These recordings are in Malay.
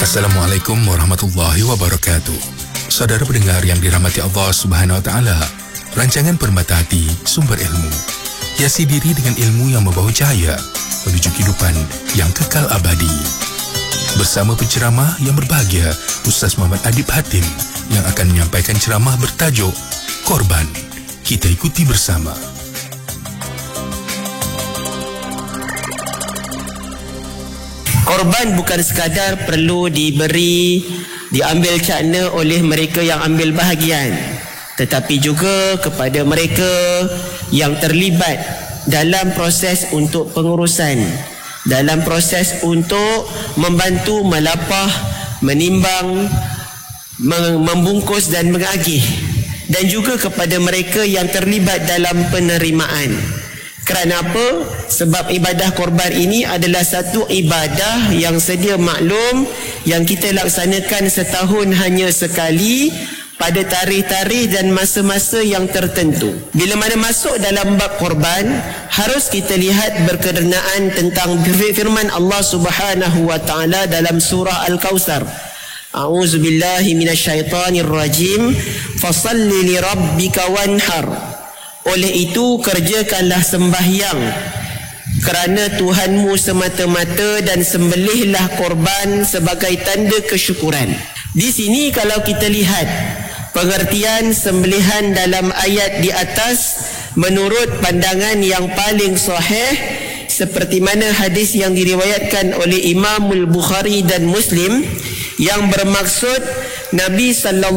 Assalamualaikum warahmatullahi wabarakatuh. Saudara pendengar yang dirahmati Allah Subhanahu wa taala, rancangan Permata Hati Sumber Ilmu. Hiasi diri dengan ilmu yang membawa cahaya menuju kehidupan yang kekal abadi. Bersama penceramah yang berbahagia, Ustaz Muhammad Adib Hatim yang akan menyampaikan ceramah bertajuk Korban. Kita ikuti bersama. Korban bukan sekadar perlu diambil cakna oleh mereka yang ambil bahagian, tetapi juga kepada mereka yang terlibat dalam proses untuk pengurusan, dalam proses untuk membantu melapah, menimbang, membungkus dan mengagih, dan juga kepada mereka yang terlibat dalam penerimaan. Kerana apa? Sebab ibadah korban ini adalah satu ibadah yang sedia maklum yang kita laksanakan setahun hanya sekali pada tarikh-tarikh dan masa-masa yang tertentu. Bila mana masuk dalam bab korban, harus kita lihat berkenaan tentang firman Allah Subhanahu wa taala dalam surah Al-Kautsar. A'udzubillahi minasyaitonirrajim. Fasalli lirabbika wanhar. Oleh itu kerjakanlah sembahyang kerana Tuhanmu semata-mata dan sembelihlah korban sebagai tanda kesyukuran. Di sini kalau kita lihat pengertian sembelihan dalam ayat di atas menurut pandangan yang paling sahih, seperti mana hadis yang diriwayatkan oleh Imamul Bukhari dan Muslim, yang bermaksud Nabi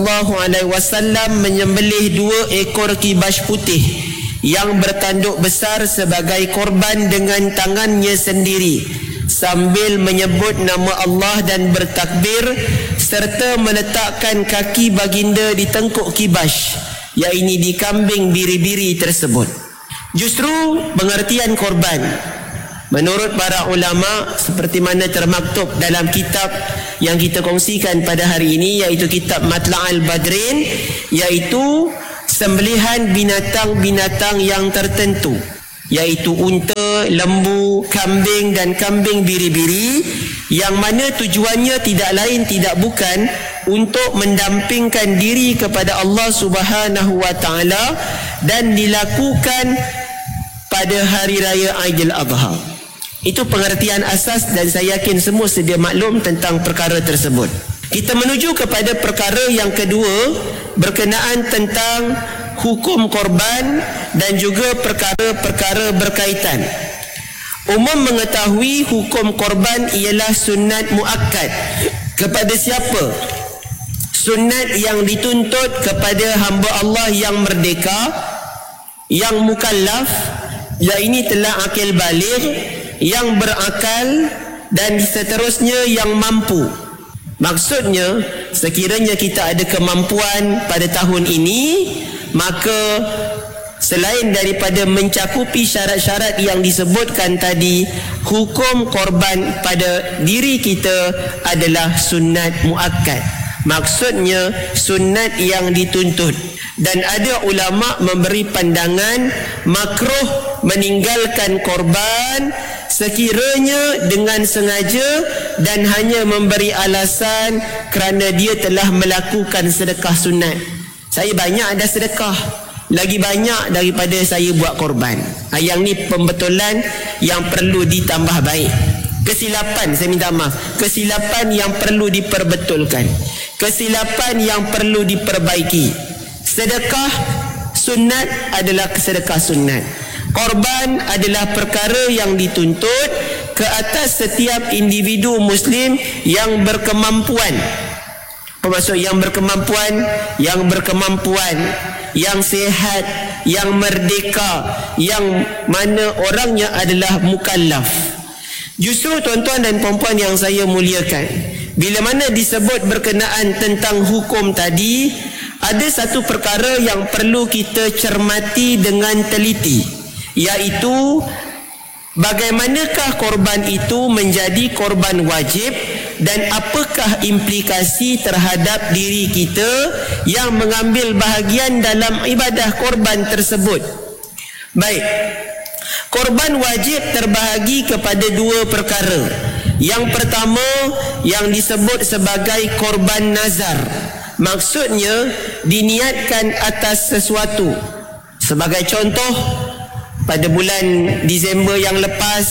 SAW menyembelih 2 ekor kibas putih yang bertanduk besar sebagai korban dengan tangannya sendiri, sambil menyebut nama Allah dan bertakbir, serta meletakkan kaki baginda di tengkuk kibas, iaitu di kambing biri-biri tersebut. Justru pengertian korban menurut para ulama seperti mana termaktub dalam kitab yang kita kongsikan pada hari ini, iaitu kitab Matla'al Badrin, iaitu sembelihan binatang-binatang yang tertentu, iaitu unta, lembu, kambing dan kambing biri-biri, yang mana tujuannya tidak lain tidak bukan untuk mendampingkan diri kepada Allah Subhanahu wa taala dan dilakukan pada hari raya Aidil Adha. Itu pengertian asas dan saya yakin semua sedia maklum tentang perkara tersebut. Kita menuju kepada perkara yang kedua berkenaan tentang hukum korban dan juga perkara-perkara berkaitan. Umum mengetahui hukum korban ialah sunat muakkad. Kepada siapa? Sunat yang dituntut kepada hamba Allah yang merdeka, yang mukallaf, iaitu telah akil baligh, yang berakal dan seterusnya yang mampu. Maksudnya, sekiranya kita ada kemampuan pada tahun ini, maka selain daripada mencakupi syarat-syarat yang disebutkan tadi, hukum korban pada diri kita adalah sunat muakkad. Maksudnya sunat yang dituntut. Dan ada ulama memberi pandangan makruh meninggalkan korban sekiranya dengan sengaja dan hanya memberi alasan kerana dia telah melakukan sedekah sunat. Saya banyak ada sedekah, lagi banyak daripada saya buat korban. Yang ni pembetulan yang perlu ditambah baik. Kesilapan, saya minta maaf, kesilapan yang perlu diperbetulkan, kesilapan yang perlu diperbaiki. Sedekah sunat adalah sedekah sunat. Korban adalah perkara yang dituntut ke atas setiap individu Muslim yang berkemampuan. Maksud yang berkemampuan, yang sihat, yang merdeka, yang mana orangnya adalah mukallaf. Justru tuan-tuan dan puan-puan yang saya muliakan, bila mana disebut berkenaan tentang hukum tadi, ada satu perkara yang perlu kita cermati dengan teliti, iaitu bagaimanakah korban itu menjadi korban wajib dan apakah implikasi terhadap diri kita yang mengambil bahagian dalam ibadah korban tersebut. Baik, korban wajib terbahagi kepada 2 perkara. Yang pertama yang disebut sebagai korban nazar. Maksudnya diniatkan atas sesuatu. Sebagai contoh, pada bulan Disember yang lepas,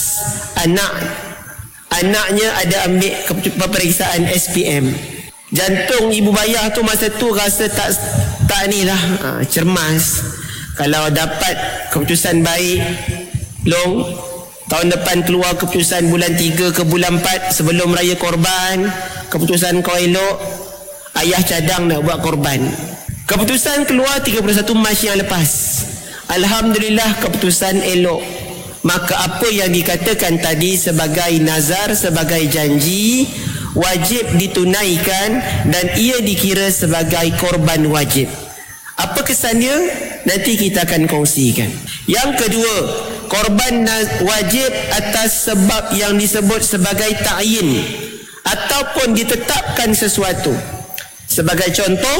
anaknya ada ambil peperiksaan SPM. Jantung ibu bayah tu masa tu rasa tak ni lah, cermas. Kalau dapat keputusan baik, long tahun depan keluar keputusan bulan 3 ke bulan 4 sebelum raya korban, keputusan kau elok, ayah cadang nak buat korban. Keputusan keluar 31 Mac yang lepas. Alhamdulillah keputusan elok. Maka apa yang dikatakan tadi sebagai nazar, sebagai janji, wajib ditunaikan dan ia dikira sebagai korban wajib. Apa kesan dia? Nanti kita akan kongsikan. Yang kedua, korban wajib atas sebab yang disebut sebagai ta'yin ataupun ditetapkan sesuatu. Sebagai contoh,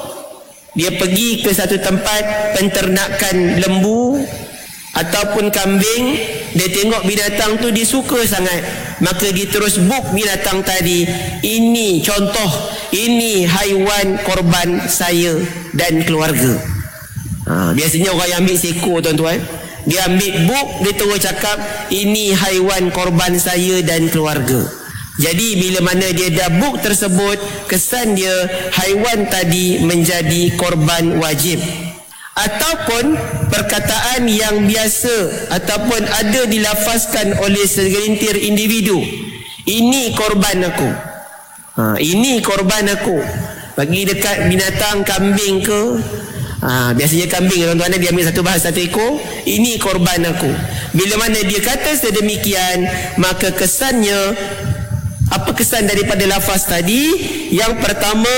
dia pergi ke satu tempat penternakan lembu ataupun kambing, dia tengok binatang tu dia suka sangat, maka dia terus book binatang tadi. Ini contoh, ini haiwan korban saya dan keluarga. Biasanya orang yang ambil seko, tuan-tuan, dia ambil book, dia terus cakap ini haiwan korban saya dan keluarga. Jadi bila mana dia dah book tersebut, kesan dia haiwan tadi menjadi korban wajib. Ataupun perkataan yang biasa ataupun ada dilafazkan oleh segelintir individu, ini korban aku, ini korban aku. Bagi dekat binatang, kambing ke, biasanya kambing, tuan-tuan, dia ambil satu ekor, ini korban aku. Bila mana dia kata sedemikian, maka kesannya, apa kesan daripada lafaz tadi? Yang pertama,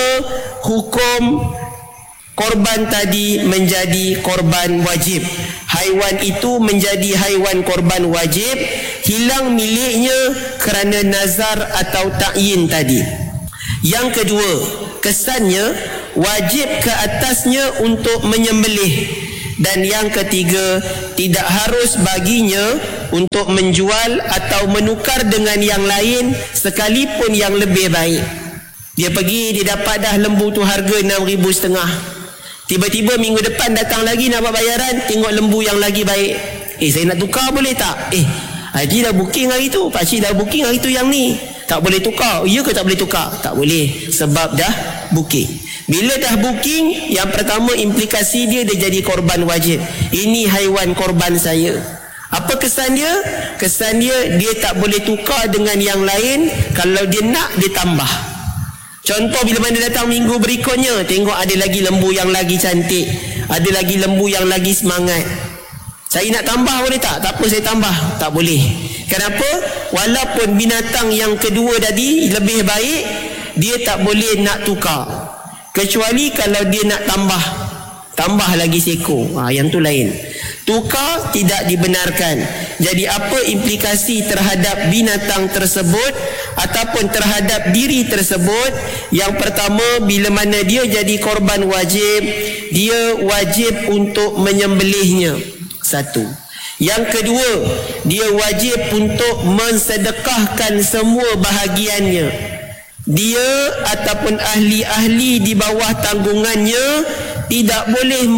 hukum korban tadi menjadi korban wajib. Haiwan itu menjadi haiwan korban wajib, hilang miliknya kerana nazar atau ta'yin tadi. Yang kedua, kesannya wajib ke atasnya untuk menyembelih. Dan yang ketiga, tidak harus baginya untuk menjual atau menukar dengan yang lain sekalipun yang lebih baik. Dia pergi, dia dapat dah lembu tu harga 6,500. Tiba-tiba minggu depan datang lagi nak buat bayaran, tengok lembu yang lagi baik. Saya nak tukar boleh tak? Haji dah booking hari tu, pakcik dah booking hari tu yang ni, tak boleh tukar. Ya ke tak boleh tukar? Tak boleh, sebab dah booking. Bila dah booking, yang pertama implikasi dia jadi korban wajib. Ini haiwan korban saya. Apa kesan dia? Kesan dia tak boleh tukar dengan yang lain. Kalau dia nak, dia tambah. Contoh, bila mana datang minggu berikutnya, tengok ada lagi lembu yang lagi cantik, ada lagi lembu yang lagi semangat. Saya nak tambah boleh tak? Tak apa, saya tambah. Tak boleh. Kenapa? Walaupun binatang yang kedua tadi lebih baik, dia tak boleh nak tukar. Kecuali kalau dia nak tambah lagi seko, yang tu lain. Tukar tidak dibenarkan. Jadi apa implikasi terhadap binatang tersebut ataupun terhadap diri tersebut? Yang pertama, bila mana dia jadi korban wajib, dia wajib untuk menyembelihnya. Satu. Yang kedua, dia wajib untuk mensedekahkan semua bahagiannya. Dia ataupun ahli-ahli di bawah tanggungannya tidak boleh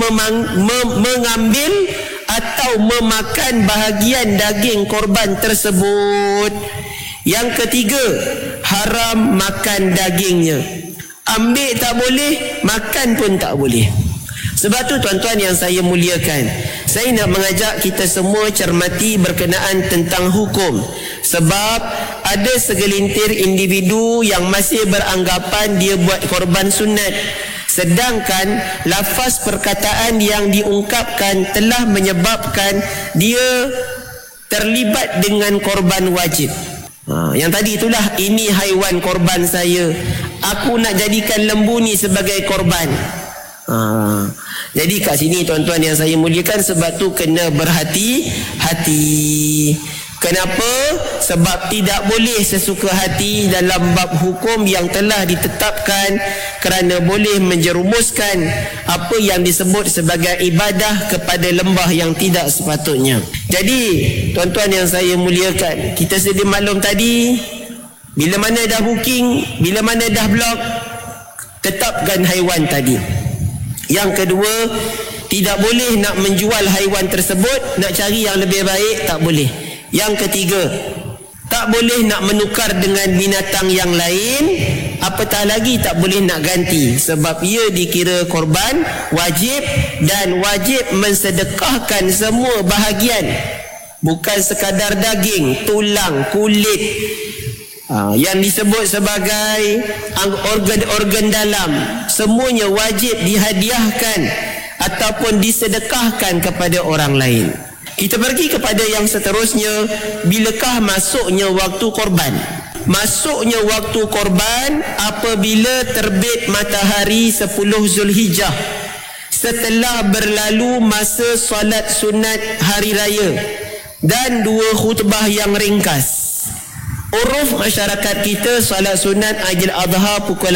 mengambil atau memakan bahagian daging korban tersebut. Yang ketiga, haram makan dagingnya. Ambil tak boleh, makan pun tak boleh. Sebab tu tuan-tuan yang saya muliakan, saya nak mengajak kita semua cermati berkenaan tentang hukum. Sebab ada segelintir individu yang masih beranggapan dia buat korban sunat, sedangkan lafaz perkataan yang diungkapkan telah menyebabkan dia terlibat dengan korban wajib. Yang tadi itulah, ini haiwan korban saya, aku nak jadikan lembu ni sebagai korban. Jadi kat sini tuan-tuan yang saya muliakan, sebab tu kena berhati-hati. Kenapa? Sebab tidak boleh sesuka hati dalam bab hukum yang telah ditetapkan, kerana boleh menjerumuskan apa yang disebut sebagai ibadah kepada lembah yang tidak sepatutnya. Jadi tuan-tuan yang saya muliakan, kita sedia maklum tadi, Bila mana dah booking, bila mana dah blok, tetapkan haiwan tadi. Yang kedua, tidak boleh nak menjual haiwan tersebut, nak cari yang lebih baik, tak boleh. Yang ketiga, tak boleh nak menukar dengan binatang yang lain, apatah lagi tak boleh nak ganti, sebab ia dikira korban wajib, dan wajib mensedekahkan semua bahagian, bukan sekadar daging, tulang, kulit, yang disebut sebagai organ-organ dalam, semuanya wajib dihadiahkan ataupun disedekahkan kepada orang lain. Kita pergi kepada yang seterusnya, bilakah masuknya waktu korban? Masuknya waktu korban apabila terbit matahari 10 Zulhijjah, setelah berlalu masa solat sunat hari raya dan 2 khutbah yang ringkas. Uruf masyarakat kita solat sunat Aidil Adha pukul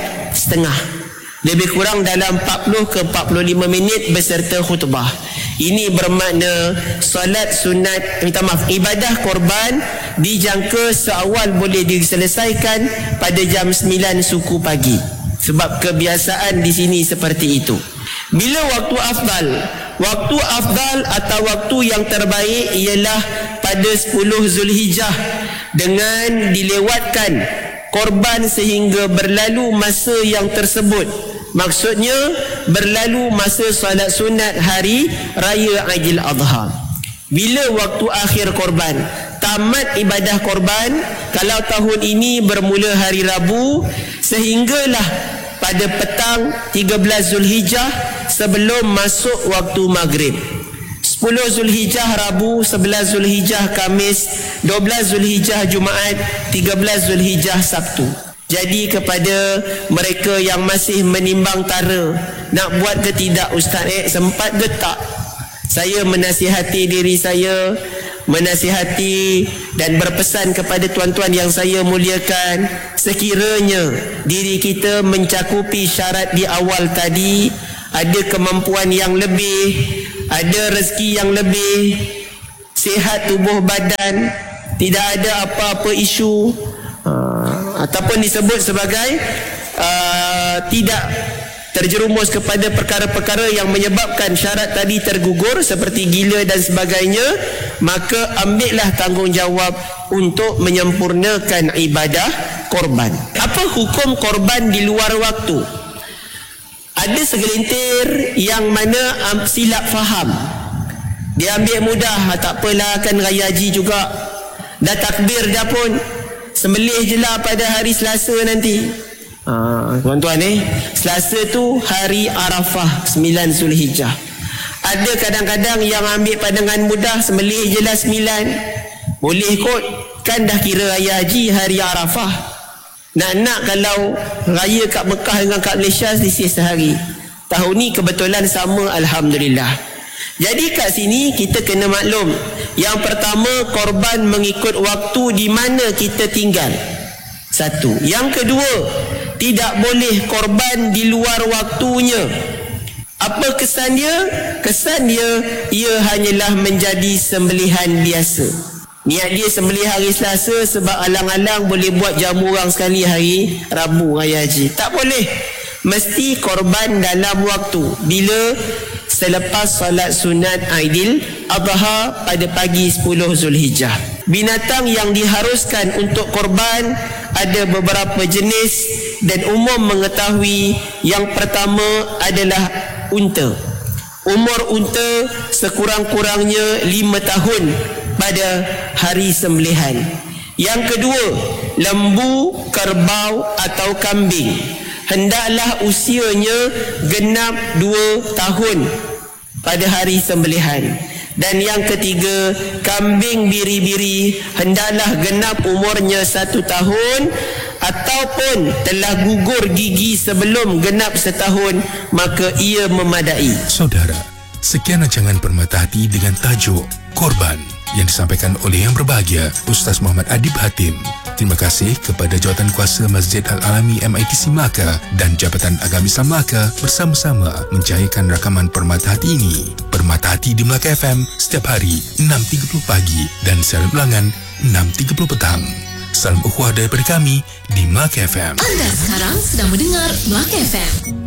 8.30, lebih kurang dalam 40 ke 45 minit beserta khutbah. Ini bermakna solat sunat, ibadah korban dijangka seawal boleh diselesaikan pada jam 9 suku pagi, sebab kebiasaan di sini seperti itu. Bila waktu afdal? Waktu afdal atau waktu yang terbaik ialah pada 10 Zulhijjah, dengan dilewatkan korban sehingga berlalu masa yang tersebut. Maksudnya berlalu masa solat sunat hari raya Aidil Adha. Bila waktu akhir korban? Tamat ibadah korban kalau tahun ini bermula hari Rabu, sehinggalah pada petang 13 Zulhijjah sebelum masuk waktu maghrib. 10 Zulhijjah Rabu, 11 Zulhijjah Kamis, 12 Zulhijjah Jumaat, 13 Zulhijjah Sabtu. Jadi kepada mereka yang masih menimbang tara, nak buat ke tidak Ustaz, sempat ke tak? Saya menasihati diri saya, menasihati dan berpesan kepada tuan-tuan yang saya muliakan, sekiranya diri kita mencakupi syarat di awal tadi, ada kemampuan yang lebih, ada rezeki yang lebih, sihat tubuh badan, tidak ada apa-apa isu, ataupun disebut sebagai tidak terjerumus kepada perkara-perkara yang menyebabkan syarat tadi tergugur seperti gila dan sebagainya, maka ambillah tanggungjawab untuk menyempurnakan ibadah korban. Apa hukum korban di luar waktu? Ada segelintir yang mana silap faham, dia ambil mudah, tak apalah kan raya haji juga, dah takbir dah pun, sembelih je lah pada hari Selasa nanti. Tuan-tuan Selasa tu hari Arafah 9 Zulhijjah. Ada kadang-kadang yang ambil pandangan mudah, sembelih je lah 9, boleh kot, kan dah kira raya haji hari Arafah. Nak kalau raya kat Mekah dengan kat Malaysia selisih sehari. Tahun ni kebetulan sama, alhamdulillah. Jadi kat sini kita kena maklum, yang pertama, korban mengikut waktu di mana kita tinggal. Satu. Yang kedua, tidak boleh korban di luar waktunya. Apa kesan dia? Kesan dia, ia hanyalah menjadi sembelihan biasa. Niat dia sembelih hari Selasa sebab alang-alang boleh buat jamu orang sekali hari Rabu raya haji. Tak boleh. Mesti korban dalam waktu. Bila? Selepas solat sunat Aidil Adha pada pagi 10 Zulhijjah. Binatang yang diharuskan untuk korban ada beberapa jenis dan umum mengetahui. Yang pertama adalah unta. Umur unta sekurang-kurangnya 5 tahun pada hari sembelihan. Yang kedua, lembu, kerbau atau kambing, hendaklah usianya genap 2 tahun pada hari sembelihan. Dan yang ketiga, kambing biri-biri hendaklah genap umurnya 1 tahun ataupun telah gugur gigi sebelum genap 1 tahun, maka ia memadai. Saudara, sekian rancangan Permata Hati dengan tajuk Korban yang disampaikan oleh yang berbahagia Ustaz Muhammad Adib Hatim. Terima kasih kepada Jawatankuasa Masjid Al-Alami MITC Melaka dan Jabatan Agama Islam Melaka bersama-sama menjayakan rakaman Permata Hati ini. Permata Hati di Melaka FM setiap hari 6.30 pagi dan siaran ulangan 6.30 petang. Salam ukhuwah daripada kami di Melaka FM. Anda sekarang sedang mendengar Melaka FM.